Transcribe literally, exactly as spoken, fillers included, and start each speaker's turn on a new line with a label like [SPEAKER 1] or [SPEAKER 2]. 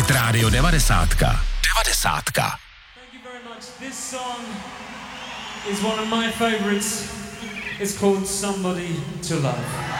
[SPEAKER 1] Hit Radio devadesátka. Devadesátka.
[SPEAKER 2] Thank you very much. This song is one of my favorites. It's called Somebody to Love.